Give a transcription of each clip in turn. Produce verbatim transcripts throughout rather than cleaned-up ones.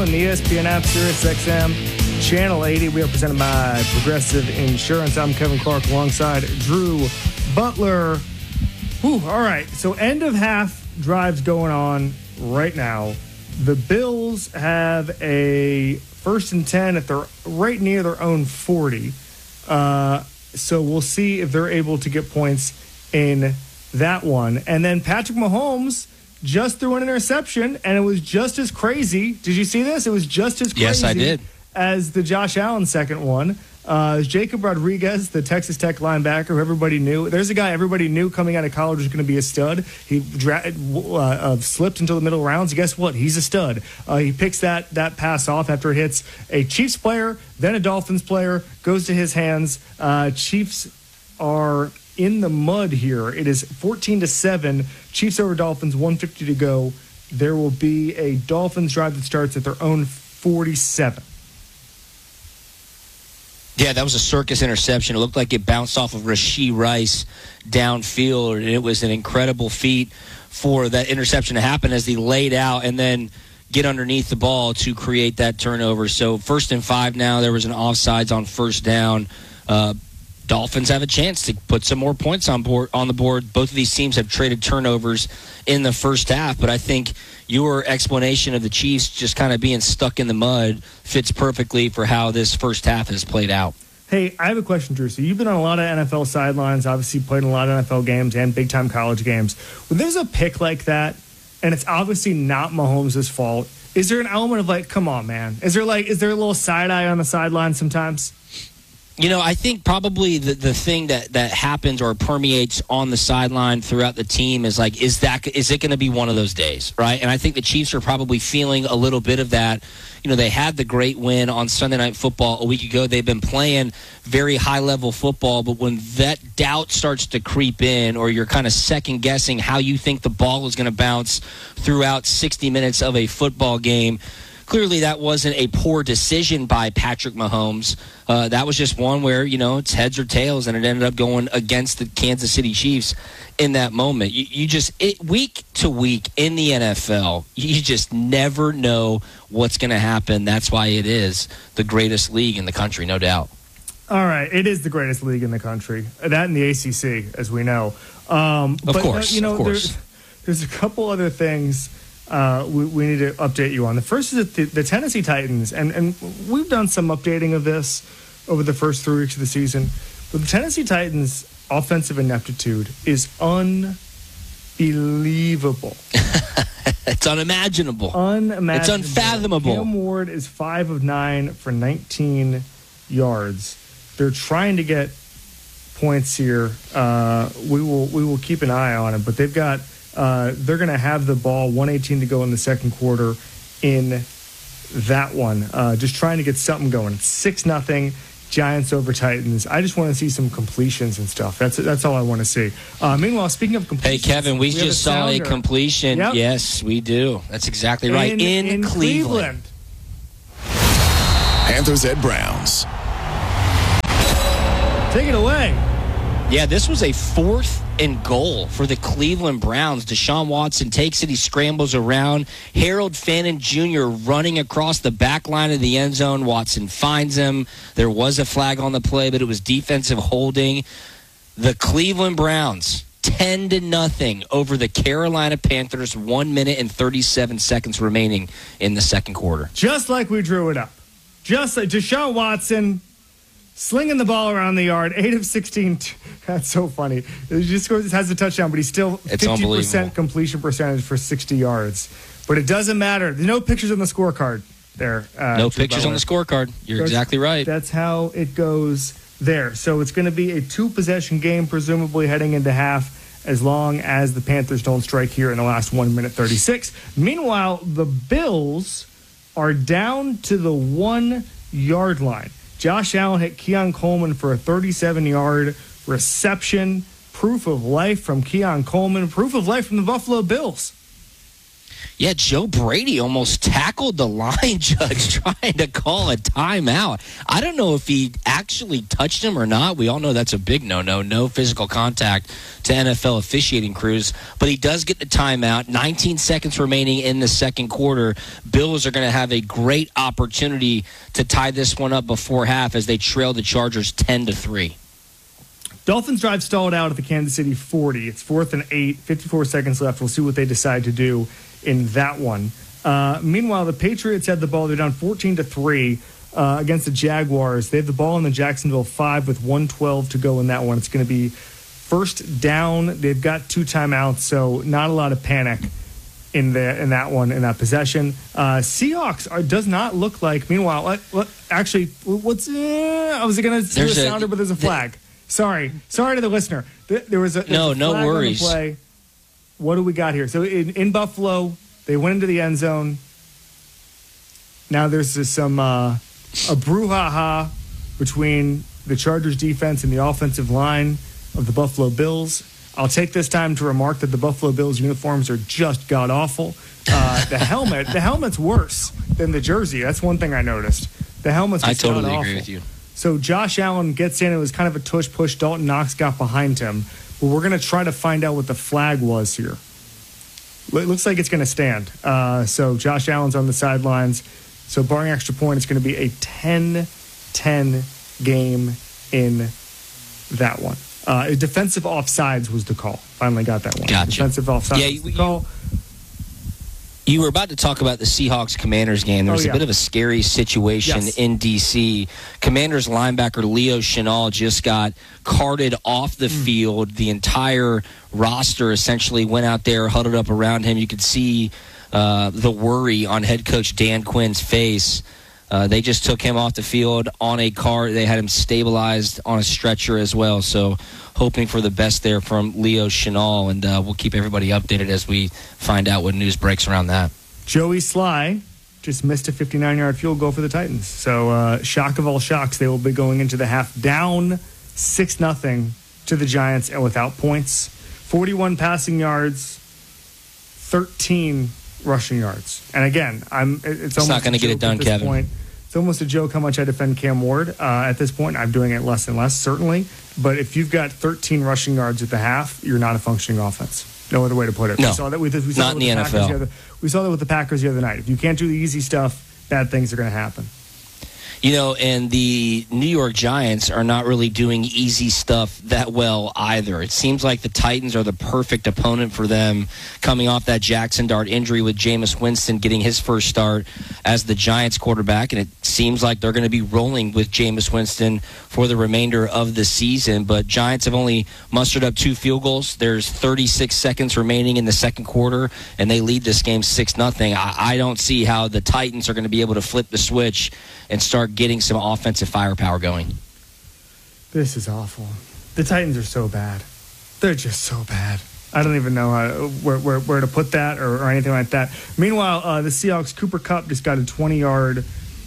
Cleveland, the E S P N app, Sirius X M, Channel eighty. We are presented by Progressive Insurance. I'm Kevin Clark alongside Drew Butler. Whew, all right, so end of half drives going on right now. The Bills have a first and ten at their right near their own forty. Uh, so we'll see if they're able to get points in that one. And then Patrick Mahomes just threw an interception, and it was just as crazy. Did you see this? It was just as crazy yes, I did. as the Josh Allen second one. Uh, Jacob Rodriguez, the Texas Tech linebacker, who everybody knew. There's a guy everybody knew coming out of college was going to be a stud. He dra- uh, uh, slipped into the middle rounds. Guess what? He's a stud. Uh, he picks that that pass off after it hits a Chiefs player, then a Dolphins player, goes to his hands. Uh, Chiefs are in the mud here. It is fourteen to seven. Chiefs over Dolphins, one fifty to go. There will be a Dolphins drive that starts at their own forty-seven. Yeah, that was a circus interception. It looked like it bounced off of Rashee Rice downfield, and it was an incredible feat for that interception to happen as he laid out and then get underneath the ball to create that turnover. So first and five now. There was an offsides on first down. Uh, Dolphins have a chance to put some more points on board on the board. Both of these teams have traded turnovers in the first half, but I think your explanation of the Chiefs just kind of being stuck in the mud fits perfectly for how this first half has played out. Hey, I have a question, Drew. So you've been on a lot of N F L sidelines, obviously played in a lot of N F L games and big-time college games. When there's a pick like that, and it's obviously not Mahomes' fault, is there an element of like, come on, man? Is there like, is there a little side-eye on the sideline sometimes? You know, I think probably the, the thing that, that happens or permeates on the sideline throughout the team is like, is that is it going to be one of those days, right? And I think the Chiefs are probably feeling a little bit of that. You know, they had the great win on Sunday Night Football a week ago. They've been playing very high-level football, but when that doubt starts to creep in or you're kind of second-guessing how you think the ball is going to bounce throughout sixty minutes of a football game, clearly that wasn't a poor decision by Patrick Mahomes. Uh, that was just one where, you know, it's heads or tails, and it ended up going against the Kansas City Chiefs in that moment. You, you just, it, week to week in the N F L, you just never know what's going to happen. That's why it is the greatest league in the country, no doubt. All right. It is the greatest league in the country. That and the A C C, as we know. Um, of but, course, uh, you know, of course. There's, there's a couple other things Uh, we, we need to update you on. The first is the, the Tennessee Titans, and, and we've done some updating of this over the first three weeks of the season, but the Tennessee Titans' offensive ineptitude is unbelievable. It's unimaginable. Unimaginable. It's unfathomable. Cam Ward is five of nine for nineteen yards. They're trying to get points here. Uh, we will we will keep an eye on it, but they've got Uh, they're going to have the ball, one eighteen to go in the second quarter in that one. Uh, just trying to get something going. It's six nothing, Giants over Titans. I just want to see some completions and stuff. That's that's all I want to see. Uh, meanwhile, speaking of completions. Hey, Kevin, we, we just a saw sounder. a completion. Yep. Yes, we do. That's exactly right. In, in, in Cleveland. Cleveland. Panthers at Browns. Take it away. Yeah, this was a fourth and goal for the Cleveland Browns. Deshaun Watson takes it. He scrambles around. Harold Fannin Junior running across the back line of the end zone. Watson finds him. There was a flag on the play, but it was defensive holding. The Cleveland Browns, ten to nothing over the Carolina Panthers. One minute and thirty-seven seconds remaining in the second quarter. Just like we drew it up. Just like Deshaun Watson slinging the ball around the yard, eight of sixteen. That's so funny. He just scores, has a touchdown, but he's still it's fifty percent completion percentage for sixty yards. But it doesn't matter. There's no pictures on the scorecard there. Uh, no pictures on the scorecard. You're that's, exactly right. That's how it goes there. So it's going to be a two-possession game, presumably heading into half, as long as the Panthers don't strike here in the last one minute thirty-six. Meanwhile, the Bills are down to the one-yard line. Josh Allen hit Keon Coleman for a thirty-seven-yard reception. Proof of life from Keon Coleman. Proof of life from the Buffalo Bills. Yeah, Joe Brady almost tackled the line judge trying to call a timeout. I don't know if he actually touched him or not. We all know that's a big no-no, no physical contact to N F L officiating crews. But he does get the timeout. nineteen seconds remaining in the second quarter. Bills are going to have a great opportunity to tie this one up before half as they trail the Chargers ten to three. Dolphins drive stalled out at the Kansas City forty. It's fourth and eight, fifty-four seconds left. We'll see what they decide to do in that one. Uh, meanwhile, the Patriots had the ball. They're down fourteen to three uh, against the Jaguars. They have the ball in the Jacksonville five with one twelve to go in that one. It's going to be first down. They've got two timeouts, so not a lot of panic in the in that one, in that possession. Uh, Seahawks are, does not look like. Meanwhile, what, what, actually, what's? Uh, I was going to do a sounder, but there's a flag. The, sorry, sorry to the listener. There was a no, a no flag worries. On the play. What do we got here? So in, in Buffalo, they went into the end zone. Now there's this, some uh, a brouhaha between the Chargers defense and the offensive line of the Buffalo Bills. I'll take this time to remark that the Buffalo Bills uniforms are just god awful. Uh, the helmet, the helmet's worse than the jersey. That's one thing I noticed. The helmet's I just totally god-awful. agree with you. So Josh Allen gets in. It was kind of a tush push. Dalton Knox got behind him. But we're going to try to find out what the flag was here. It looks like it's going to stand. Uh, so Josh Allen's on the sidelines. So barring extra point, it's going to be a ten ten game in that one. Uh, defensive offsides was the call. Finally got that one. Gotcha. Defensive offsides yeah, was the you, call. You were about to talk about the Seahawks-Commanders game. There was oh, yeah. a bit of a scary situation yes. in D C. Commanders linebacker Leo Chenal just got carted off the mm. field. The entire roster essentially went out there, huddled up around him. You could see uh, the worry on head coach Dan Quinn's face. Uh, they just took him off the field on a cart. They had him stabilized on a stretcher as well. So hoping for the best there from Leo Chenal, and uh, we'll keep everybody updated as we find out what news breaks around that. Joey Sly just missed a fifty-nine-yard field goal for the Titans. So uh, shock of all shocks, they will be going into the half down six nothing to the Giants and without points. forty-one passing yards, thirteen rushing yards. And again, I'm it's, it's almost not going to get it done, Kevin. Point. It's almost a joke how much I defend Cam Ward uh, at this point. I'm doing it less and less, certainly. But if you've got thirteen rushing yards at the half, you're not a functioning offense. No other way to put it. No, we saw that with, we saw not that with in the, the N F L. The other, we saw that with the Packers the other night. If you can't do the easy stuff, bad things are going to happen. You know, and the New York Giants are not really doing easy stuff that well either. It seems like the Titans are the perfect opponent for them, coming off that Jackson Dart injury with Jameis Winston getting his first start as the Giants quarterback, and it seems like they're going to be rolling with Jameis Winston for the remainder of the season. But Giants have only mustered up two field goals. There's thirty-six seconds remaining in the second quarter, and they lead this game six nothing. I, I don't see how the Titans are going to be able to flip the switch and start getting some offensive firepower going. This is awful. The Titans are so bad. They're just so bad. I don't even know how, where, where where to put that or, or anything like that. Meanwhile, uh, the Seahawks, Cooper Kupp just got a twenty-yard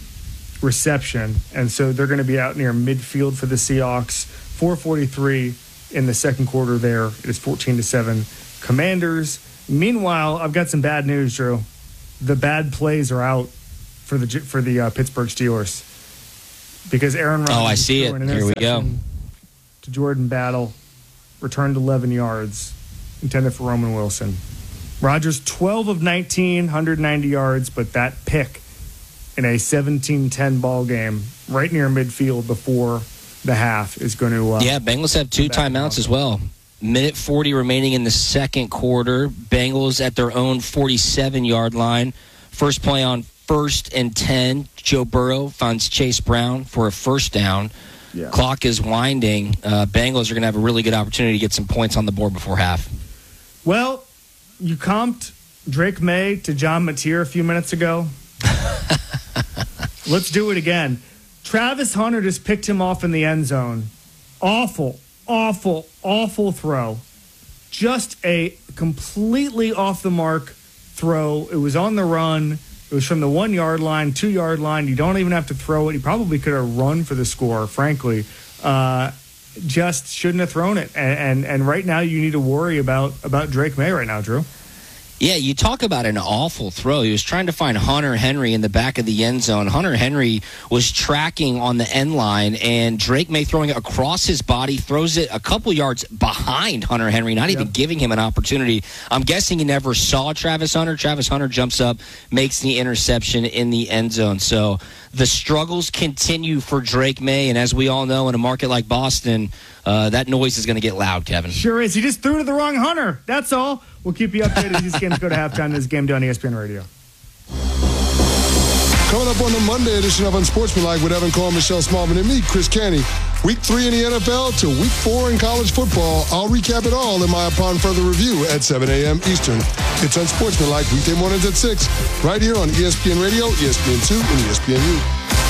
reception, and so they're going to be out near midfield for the Seahawks. four forty-three in the second quarter there. It is fourteen to seven Commanders. Meanwhile, I've got some bad news, Drew. The bad plays are out for the for the uh, Pittsburgh Steelers because Aaron Rodgers oh, I see it. Here we go. To Jordan Battle, returned eleven yards, intended for Roman Wilson. Rodgers twelve of nineteen, one hundred ninety yards, but that pick in a seventeen ten ball game right near midfield before the half is going to. Uh, yeah, Bengals have two timeouts as well. Minute forty remaining in the second quarter. Bengals at their own forty-seven-yard line. First play on first and ten. Joe Burrow finds Chase Brown for a first down. Yeah. Clock is winding. Uh, Bengals are going to have a really good opportunity to get some points on the board before half. Well, you comped Drake May to John Mateer a few minutes ago. Let's do it again. Travis Hunter just picked him off in the end zone. Awful, awful, awful throw. Just a completely off the mark throw. It was on the run. It was from the one-yard line, two-yard line. You don't even have to throw it. He probably could have run for the score, frankly. Uh, just shouldn't have thrown it. And, and and right now you need to worry about, about Drake May right now, Drew. Yeah, you talk about an awful throw. He was trying to find Hunter Henry in the back of the end zone. Hunter Henry was tracking on the end line, and Drake May throwing it across his body, throws it a couple yards behind Hunter Henry, not even yep. giving him an opportunity. I'm guessing he never saw Travis Hunter. Travis Hunter jumps up, makes the interception in the end zone. So the struggles continue for Drake May, and as we all know, in a market like Boston, uh, that noise is going to get loud, Kevin. Sure is. He just threw to the wrong Hunter. That's all. We'll keep you updated as these games go to halftime. This game done on E S P N Radio. Coming up on the Monday edition of Unsportsmanlike with Evan Cole, Michelle Smallman, and me, Chris Canty. Week three in the N F L to week four in college football. I'll recap it all in my Upon Further Review at seven a.m. Eastern. It's Unsportsmanlike weekday mornings at six, right here on E S P N Radio, E S P N two, and E S P N U.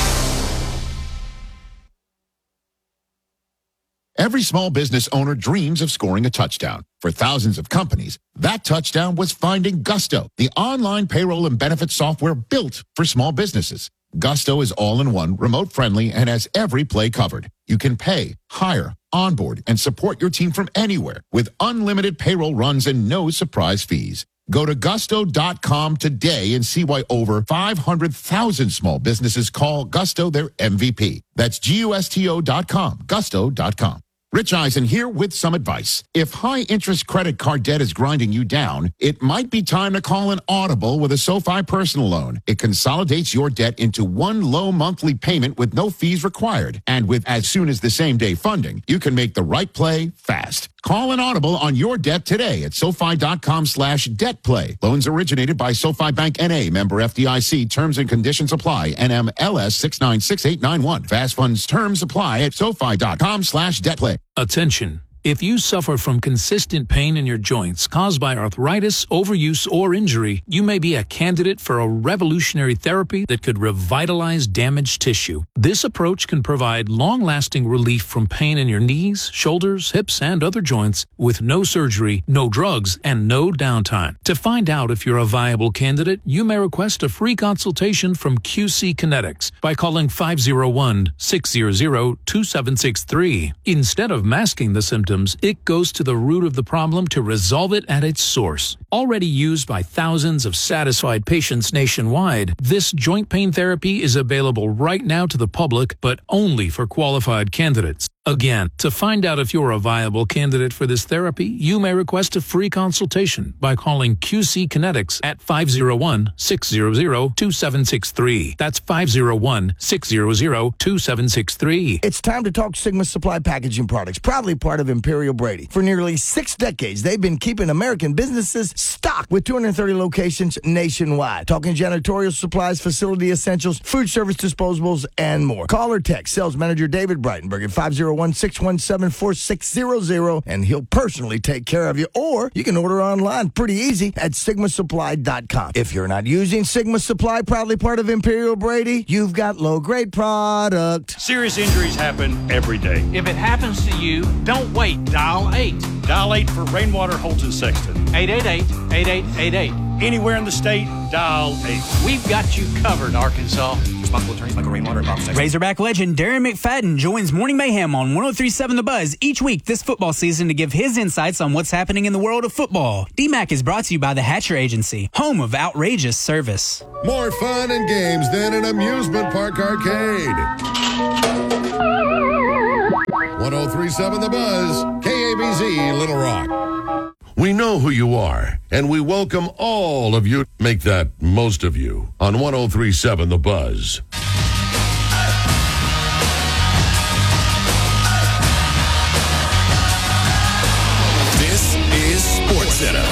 Every small business owner dreams of scoring a touchdown. For thousands of companies, that touchdown was finding Gusto, the online payroll and benefits software built for small businesses. Gusto is all-in-one, remote-friendly, and has every play covered. You can pay, hire, onboard, and support your team from anywhere with unlimited payroll runs and no surprise fees. Go to gusto dot com today and see why over five hundred thousand small businesses call Gusto their M V P. That's G U S T O dot com, gusto dot com. Rich Eisen here with some advice. If high-interest credit card debt is grinding you down, it might be time to call an Audible with a SoFi personal loan. It consolidates your debt into one low monthly payment with no fees required. And with as soon as the same-day funding, you can make the right play fast. Call an Audible on your debt today at SoFi dot com slash debt play. Loans originated by SoFi Bank N A, member F D I C. Terms and conditions apply. N M L S six nine six eight nine one. Fast funds terms apply at SoFi dot com slash debt play. Attention. If you suffer from consistent pain in your joints caused by arthritis, overuse, or injury, you may be a candidate for a revolutionary therapy that could revitalize damaged tissue. This approach can provide long-lasting relief from pain in your knees, shoulders, hips, and other joints with no surgery, no drugs, and no downtime. To find out if you're a viable candidate, you may request a free consultation from Q C Kinetics by calling five oh one, six hundred, two seven six three. Instead of masking the symptoms, it goes to the root of the problem to resolve it at its source. Already used by thousands of satisfied patients nationwide, this joint pain therapy is available right now to the public, but only for qualified candidates. Again, to find out if you're a viable candidate for this therapy, you may request a free consultation by calling Q C Kinetics at five oh one, six hundred, two seven six three. That's five oh one, six hundred, two seven six three. It's time to talk Sigma Supply Packaging Products, proudly part of Imperial Brady. For nearly six decades, they've been keeping American businesses stocked with two hundred thirty locations nationwide. Talking janitorial supplies, facility essentials, food service disposables, and more. Call or text sales manager David Breitenberg at five oh one, six one seven, four six zero zero, and he'll personally take care of you. Or you can order online pretty easy at sigma supply dot com. If you're not using Sigma Supply, proudly part of Imperial Brady, you've got low-grade product. Serious injuries happen every day. If it happens to you, don't wait. Dial eight. Dial eight for Rainwater, Holton, Sexton. eight eight eight, eight eight eight eight. Anywhere in the state, dial eight. We've got you covered, Arkansas. Responsible attorneys, Michael Rainwater, Bob Sexton. Razorback legend Darren McFadden joins Morning Mayhem on one oh three point seven The Buzz each week this football season to give his insights on what's happening in the world of football. D MAC is brought to you by the Hatcher Agency, home of outrageous service. More fun and games than an amusement park arcade. one oh three point seven The Buzz, K A B Z, Little Rock. We know who you are, and we welcome all of you. Make that most of you on one oh three point seven The Buzz. This is SportsCenter.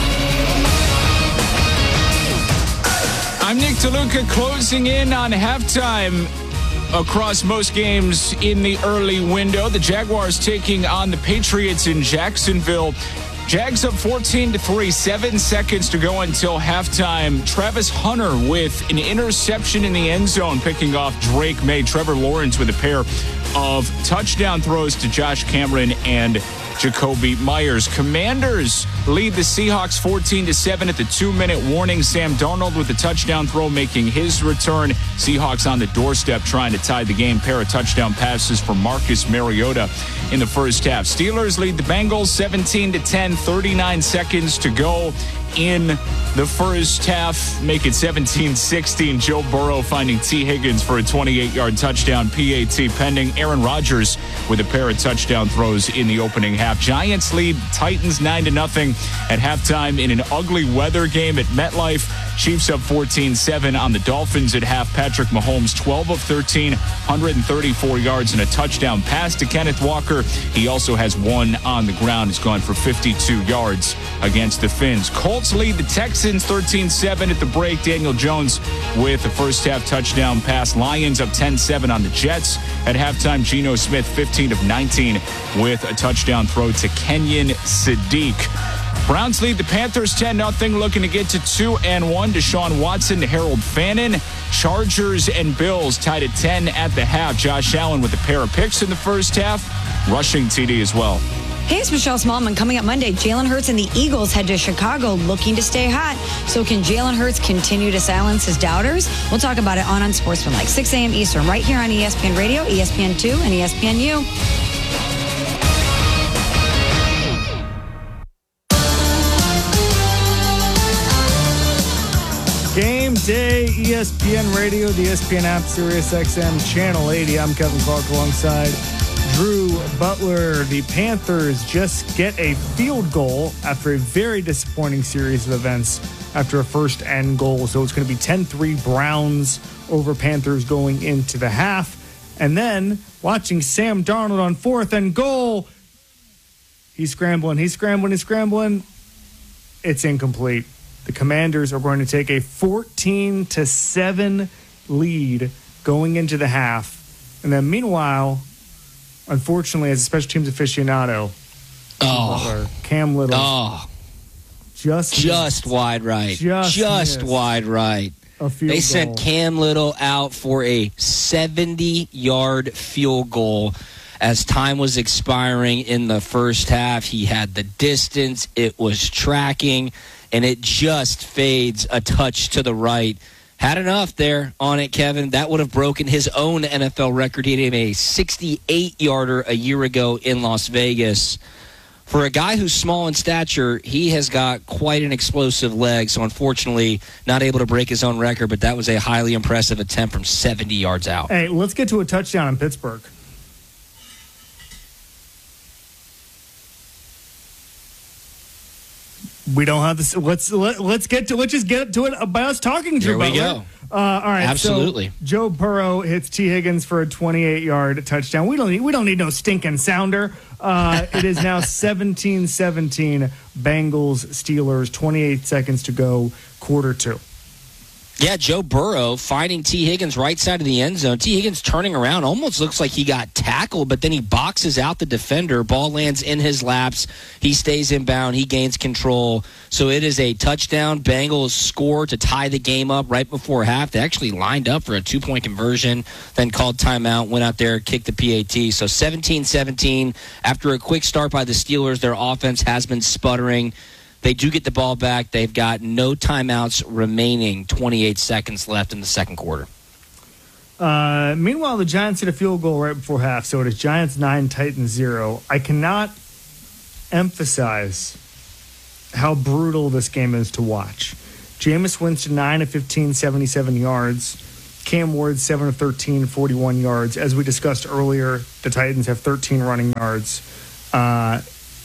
I'm Nick DeLuca closing in on halftime across most games in the early window. The Jaguars taking on the Patriots in Jacksonville. Jags up fourteen to three, seven seconds to go until halftime. Travis Hunter with an interception in the end zone, picking off Drake May. Trevor Lawrence with a pair of touchdown throws to Josh Cameron and Jacoby Myers. Commanders lead the Seahawks fourteen to seven at the two-minute warning. Sam Darnold with a touchdown throw making his return. Seahawks on the doorstep trying to tie the game. Pair of touchdown passes for Marcus Mariota in the first half. Steelers lead the Bengals seventeen to ten, thirty-nine seconds to go in the first half, make it seventeen sixteen. Joe Burrow finding T. Higgins for a twenty-eight-yard touchdown, P A T pending. Aaron Rodgers with a pair of touchdown throws in the opening half. Giants lead Titans nine to nothing at halftime in an ugly weather game at MetLife. Chiefs up fourteen seven on the Dolphins at half. Patrick Mahomes, twelve of thirteen, one hundred thirty-four yards and a touchdown pass to Kenneth Walker. He also has one on the ground. He's gone for fifty-two yards against the Finns. Colts lead the Texans thirteen seven at the break. Daniel Jones with the first half touchdown pass. Lions up ten seven on the Jets. At halftime, Geno Smith, fifteen of nineteen with a touchdown throw to Kenyon Sadiq. Browns lead the Panthers ten nothing, looking to get to two and one. Deshaun Watson to Harold Fannin. Chargers and Bills tied at ten at the half. Josh Allen with a pair of picks in the first half. Rushing T D as well. Hey, it's Michelle Smallman. Coming up Monday, Jalen Hurts and the Eagles head to Chicago looking to stay hot. So can Jalen Hurts continue to silence his doubters? We'll talk about it on Unsportsmanlike, six a.m. Eastern, right here on E S P N Radio, E S P N two, and E S P N U. Game day, E S P N Radio, the E S P N app, Sirius X M, Channel eighty. I'm Kevin Clark alongside Drew Butler. The Panthers just get a field goal after a very disappointing series of events after a first and goal. So it's going to be ten three Browns over Panthers going into the half. And then watching Sam Darnold on fourth and goal. He's scrambling, he's scrambling, he's scrambling. It's incomplete. The Commanders are going to take a fourteen to seven lead going into the half. And then meanwhile, unfortunately, as a special teams aficionado, oh, Cam Little, oh, just just missed. wide right, just, just wide right. They goal. sent Cam Little out for a seventy-yard field goal as time was expiring in the first half. He had the distance, it was tracking, and it just fades a touch to the right. Had enough there on it, Kevin. That would have broken his own N F L record. He had a sixty-eight-yarder a year ago in Las Vegas. For a guy who's small in stature, he has got quite an explosive leg, so unfortunately not able to break his own record, but that was a highly impressive attempt from seventy yards out. Hey, let's get to a touchdown in Pittsburgh. We don't have this. Let's let, let's get to let's just get to it by us talking. Drew Here we Butler. go. Uh, all right, absolutely. So Joe Burrow hits T. Higgins for a twenty-eight-yard touchdown. We don't need we don't need no stinking sounder. Uh, it is now seventeen seventeen Bengals Steelers. twenty-eight seconds to go, quarter two. Yeah, Joe Burrow finding T. Higgins right side of the end zone. T. Higgins turning around, almost looks like he got tackled, but then he boxes out the defender. Ball lands in his laps. He stays inbound. He gains control. So it is a touchdown. Bengals score to tie the game up right before half. They actually lined up for a two-point conversion, then called timeout, went out there, kicked the P A T. So seventeen seventeen. After a quick start by the Steelers, their offense has been sputtering. They do get the ball back. They've got no timeouts remaining. twenty-eight seconds left in the second quarter. Uh, meanwhile, the Giants hit a field goal right before half, so it is Giants nine, Titans zero. I cannot emphasize how brutal this game is to watch. Jameis Winston, nine of fifteen, seventy-seven yards. Cam Ward, seven of thirteen, forty-one yards. As we discussed earlier, the Titans have thirteen running yards. Uh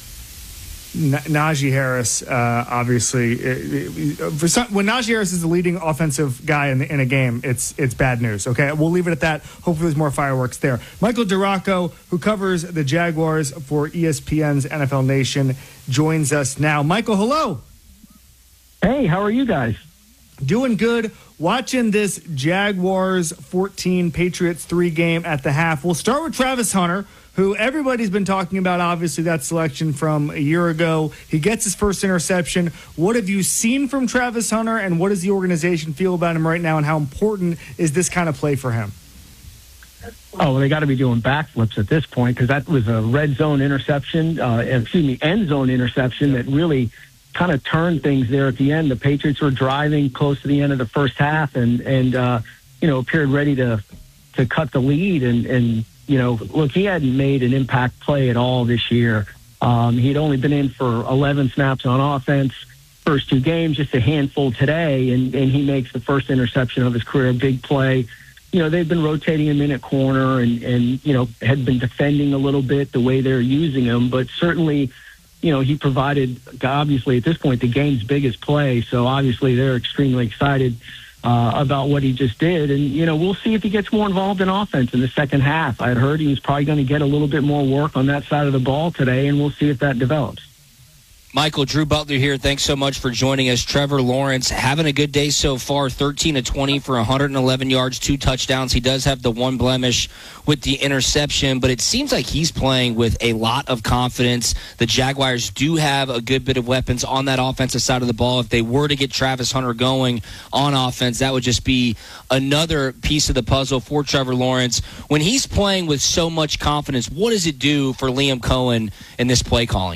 Najee Harris, uh, obviously, it, it, for some, when Najee Harris is the leading offensive guy in, the, in a game, it's it's bad news. Okay, we'll leave it at that. Hopefully, there's more fireworks there. Michael Duraco, who covers the Jaguars for E S P N's N F L Nation, joins us now. Michael, hello. Hey, how are you guys? Doing good. Watching this Jaguars fourteen, Patriots three game at the half. We'll start with Travis Hunter, who everybody's been talking about, obviously, that selection from a year ago. He gets his first interception. What have you seen from Travis Hunter, and what does the organization feel about him right now, and how important is this kind of play for him? Oh, well, they got to be doing backflips at this point, because that was a red zone interception, uh, excuse me, end zone interception that really kind of turned things there at the end. The Patriots were driving close to the end of the first half and, and uh, you know, appeared ready to to cut the lead, and, and you know, look, he hadn't made an impact play at all this year. Um, he'd only been in for eleven snaps on offense. first two games, just a handful today, and, and he makes the first interception of his career, a big play. You know, they've been rotating him in at corner and, and, you know, had been defending a little bit the way they're using him. But certainly, you know, he provided, obviously, at this point, the game's biggest play. So, obviously, they're extremely excited uh, about what he just did. And, you know, we'll see if he gets more involved in offense in the second half. I had heard he was probably going to get a little bit more work on that side of the ball today, and we'll see if that develops. Michael, Drew Butler here. Thanks so much for joining us. Trevor Lawrence having a good day so far, thirteen of twenty for one hundred eleven yards, two touchdowns. He does have the one blemish with the interception, but it seems like he's playing with a lot of confidence. The Jaguars do have a good bit of weapons on that offensive side of the ball. If they were to get Travis Hunter going on offense, that would just be another piece of the puzzle for Trevor Lawrence. When he's playing with so much confidence, what does it do for Liam Cohen in this play calling?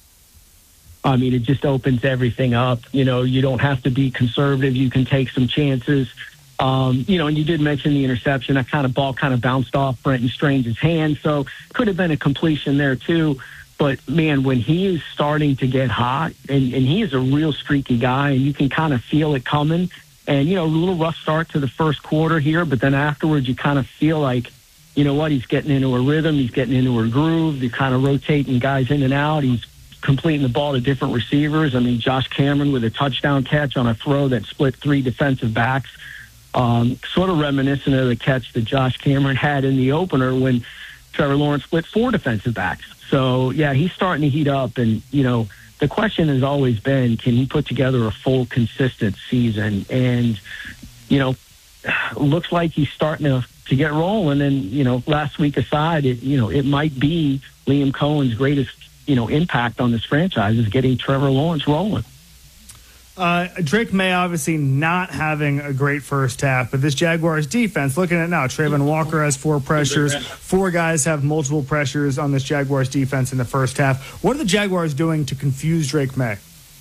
I mean, it just opens everything up. You know, you don't have to be conservative. You can take some chances. Um, you know, and you did mention the interception. That kind of ball kind of bounced off Brenton Strange's hand, so could have been a completion there too. But, man, when he is starting to get hot, and, and he is a real streaky guy, and you can kind of feel it coming. And, you know, a little rough start to the first quarter here, but then afterwards you kind of feel like, you know what, he's getting into a rhythm. He's getting into a groove. He's kind of rotating guys in and out. He's completing the ball to different receivers. I mean, Josh Cameron with a touchdown catch on a throw that split three defensive backs, um, sort of reminiscent of the catch that Josh Cameron had in the opener when Trevor Lawrence split four defensive backs. So, yeah, he's starting to heat up. And, you know, the question has always been, can he put together a full, consistent season? And, you know, looks like he's starting to, to get rolling. And, you know, last week aside, it, you know, it might be Liam Cohen's greatest you know, impact on this franchise is getting Trevor Lawrence rolling. Uh, Drake May obviously not having a great first half, but this Jaguars defense, looking at it now, Trayvon Walker has four pressures. Four guys have multiple pressures on this Jaguars defense in the first half. What are the Jaguars doing to confuse Drake May?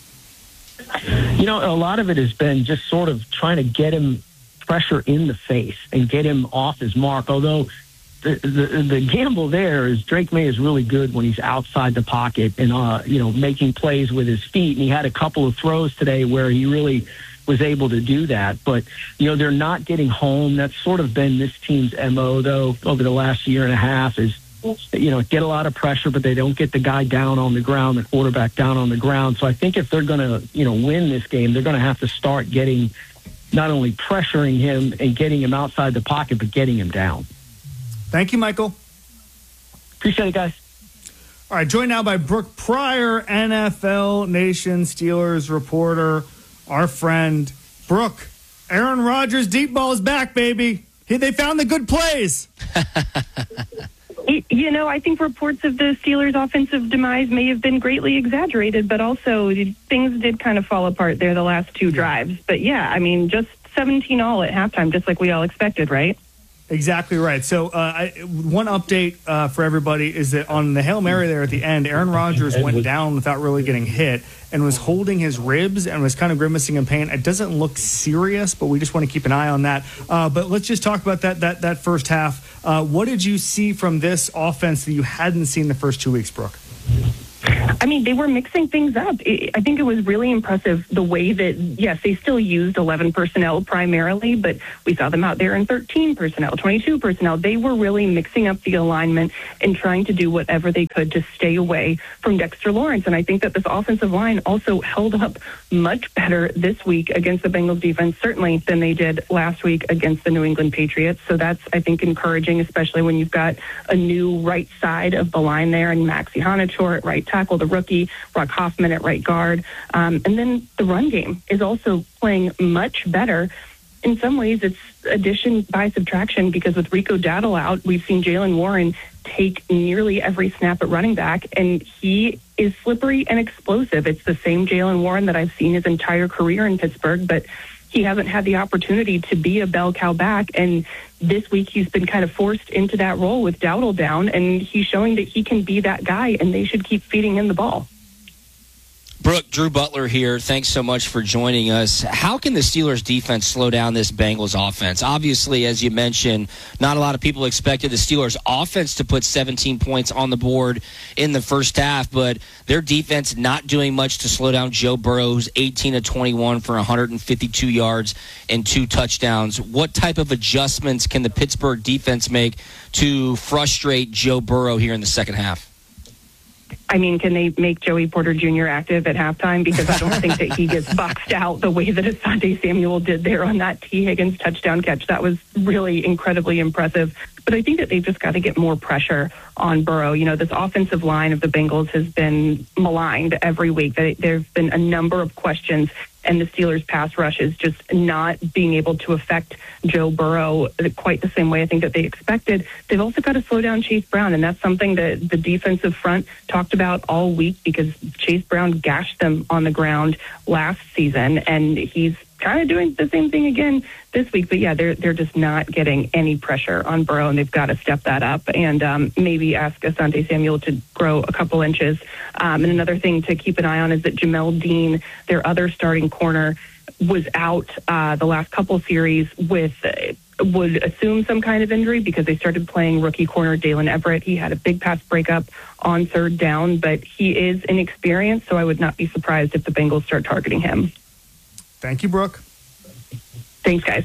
You know, a lot of it has been just sort of trying to get him pressure in the face and get him off his mark, although The, the the gamble there is Drake May is really good when he's outside the pocket and, uh, you know, making plays with his feet. And he had a couple of throws today where he really was able to do that. But, you know, they're not getting home. That's sort of been this team's M O, though, over the last year and a half is, you know, get a lot of pressure, but they don't get the guy down on the ground, the quarterback down on the ground. So I think if they're going to, you know, win this game, they're going to have to start getting not only pressuring him and getting him outside the pocket, but getting him down. Thank you, Michael. Appreciate it, guys. All right, joined now by Brooke Pryor, N F L Nation Steelers reporter, our friend. Brooke, Aaron Rodgers' deep ball is back, baby. They found the good plays. You know, I think reports of the Steelers' offensive demise may have been greatly exaggerated, but also things did kind of fall apart there the last two drives. But, yeah, I mean, just seventeen all at halftime, just like we all expected, right? Exactly right. So uh, I, one update uh, for everybody is that on the Hail Mary there at the end, Aaron Rodgers went down without really getting hit and was holding his ribs and was kind of grimacing in pain. It doesn't look serious, but we just want to keep an eye on that. Uh, but let's just talk about that that, that first half. Uh, what did you see from this offense that you hadn't seen the first two weeks, Brooke? I mean, they were mixing things up. I think it was really impressive the way that, yes, they still used eleven personnel primarily, but we saw them out there in thirteen personnel, twenty-two personnel. They were really mixing up the alignment and trying to do whatever they could to stay away from Dexter Lawrence. And I think that this offensive line also held up much better this week against the Bengals defense, certainly than they did last week against the New England Patriots. So that's, I think, encouraging, especially when you've got a new right side of the line there and Maxi Hanator at right tackle, the rookie, Brock Hoffman at right guard. Um, and then the run game is also playing much better. In some ways, it's addition by subtraction because with Rico Dowdle out, we've seen Jaylen Warren take nearly every snap at running back, and he is slippery and explosive. It's the same Jaylen Warren that I've seen his entire career in Pittsburgh, but he hasn't had the opportunity to be a bell cow back. And this week he's been kind of forced into that role with Dowdle down, and he's showing that he can be that guy, and they should keep feeding him the ball. Brooke, Drew Butler here. Thanks so much for joining us. How can the Steelers defense slow down this Bengals offense? Obviously, as you mentioned, not a lot of people expected the Steelers offense to put seventeen points on the board in the first half, but their defense not doing much to slow down Joe Burrow, who's eighteen of twenty-one for one hundred fifty-two yards and two touchdowns. What type of adjustments can the Pittsburgh defense make to frustrate Joe Burrow here in the second half? I mean, can they make Joey Porter Junior active at halftime? Because I don't think that he gets boxed out the way that Asante Samuel did there on that T. Higgins touchdown catch. That was really incredibly impressive. But I think that they've just got to get more pressure on Burrow. You know, this offensive line of the Bengals has been maligned every week. There have been a number of questions, and the Steelers' pass rush is just not being able to affect Joe Burrow quite the same way I think that they expected. They've also got to slow down Chase Brown, and that's something that the defensive front talked about all week because Chase Brown gashed them on the ground last season, and he's kind of doing the same thing again this week. But yeah, they're they're just not getting any pressure on Burrow, and they've got to step that up and um, maybe ask Asante Samuel to grow a couple inches. Um, and another thing to keep an eye on is that Jamel Dean, their other starting corner, was out uh, the last couple series with uh, would assume some kind of injury because they started playing rookie corner Dalen Everett. He had a big pass breakup on third down, but he is inexperienced, so I would not be surprised if the Bengals start targeting him. Thank you, Brooke. Thanks, guys.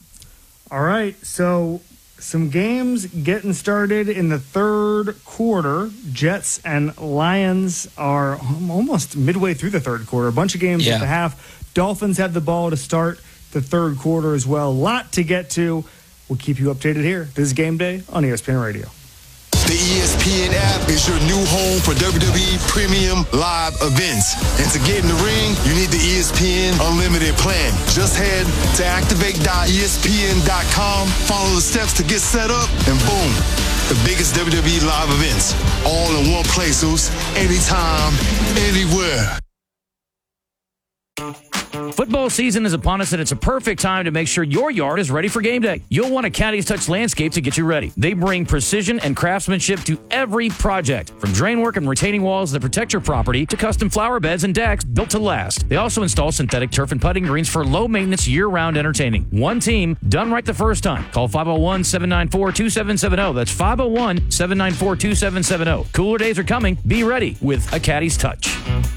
All right, so some games getting started in the third quarter. Jets and Lions are almost midway through the third quarter. A bunch of games yeah. at the half. Dolphins have the ball to start the third quarter as well. A lot to get to. We'll keep you updated here. This is Game Day on E S P N Radio. The E S P N app is your new home for W W E Premium Live events. And to get in the ring, you need the E S P N Unlimited plan. Just head to activate dot E S P N dot com, follow the steps to get set up, and boom, the biggest W W E live events. All in one place, Zeus. Anytime, anywhere. Football season is upon us, and it's a perfect time to make sure your yard is ready for game day. You'll want a Caddy's Touch Landscape to get you ready. They bring precision and craftsmanship to every project, from drain work and retaining walls that protect your property to custom flower beds and decks built to last. They also install synthetic turf and putting greens for low-maintenance, year-round entertaining. One team, done right the first time. Call five oh one, seven nine four, two seven seven oh. That's five oh one, seven nine four, two seven seven oh. Cooler days are coming. Be ready with a Caddy's Touch.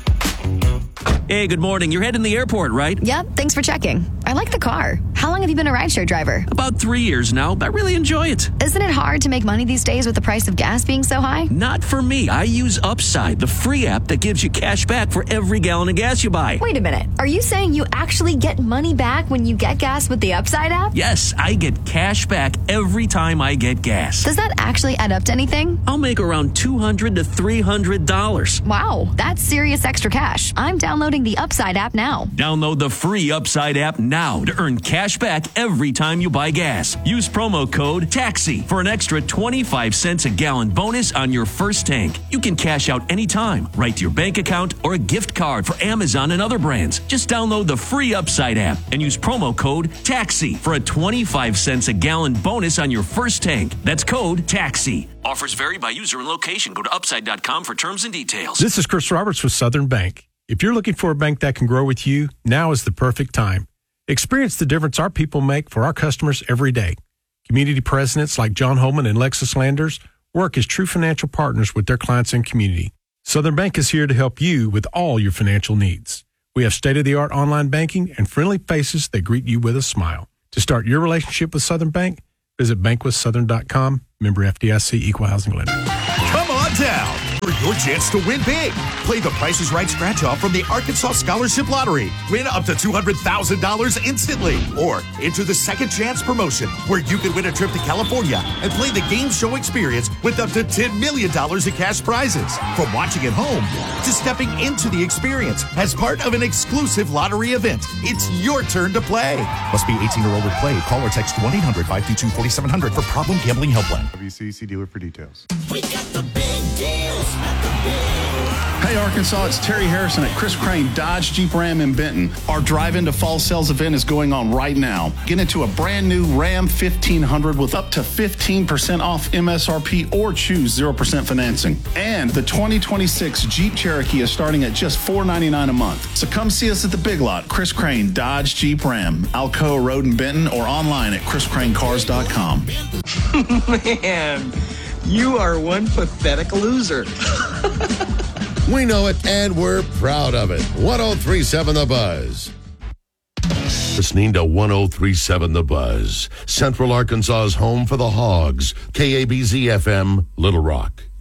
Hey, good morning. You're heading to the airport, right? Yep, thanks for checking. I like the car. How long have you been a rideshare driver? About three years now. I really enjoy it. Isn't it hard to make money these days with the price of gas being so high? Not for me. I use Upside, the free app that gives you cash back for every gallon of gas you buy. Wait a minute. Are you saying you actually get money back when you get gas with the Upside app? Yes, I get cash back every time I get gas. Does that actually add up to anything? I'll make around two hundred to three hundred dollars. Wow, that's serious extra cash. I'm downloading the Upside app now. Download the free Upside app now to earn cash back every time you buy gas. Use promo code TAXI for an extra twenty-five cents a gallon bonus on your first tank. You can cash out anytime, right to your bank account or a gift card for Amazon and other brands. Just download the free Upside app and use promo code TAXI for a twenty-five cents a gallon bonus on your first tank. That's code TAXI. Offers vary by user and location. Go to upside dot com for terms and details. This is Chris Roberts with Southern Bank. If you're looking for a bank that can grow with you, now is the perfect time. Experience the difference our people make for our customers every day. Community presidents like John Holman and Lexus Landers work as true financial partners with their clients and community. Southern Bank is here to help you with all your financial needs. We have state-of-the-art online banking and friendly faces that greet you with a smile. To start your relationship with Southern Bank, visit bank with southern dot com, member F D I C, equal housing lender. Come on down for your chance to win big. Play the Price is Right scratch-off from the Arkansas Scholarship Lottery. Win up to two hundred thousand dollars instantly. Or enter the Second Chance promotion, where you can win a trip to California and play the game show experience with up to ten million dollars in cash prizes. From watching at home to stepping into the experience as part of an exclusive lottery event, it's your turn to play. Must be eighteen or older to play. Call or text one eight hundred, five two two, four seven zero zero for Problem Gambling Helpline. W C C dealer for details. We got the big deals at the big Hey, Arkansas, it's Terry Harrison at Chris Crane Dodge Jeep Ram in Benton. Our Drive Into Fall Sales event is going on right now. Get into a brand new Ram fifteen hundred with up to fifteen percent off M S R P or choose zero percent financing. And the twenty twenty-six Jeep Cherokee is starting at just four ninety-nine a month. So come see us at the Big Lot, Chris Crane Dodge Jeep Ram, Alcoa Road in Benton, or online at chris crane cars dot com. Man, you are one pathetic loser. We know it, and we're proud of it. ten thirty-seven The Buzz. Listening to ten thirty-seven The Buzz, Central Arkansas's home for the Hogs, K A B Z F M, Little Rock.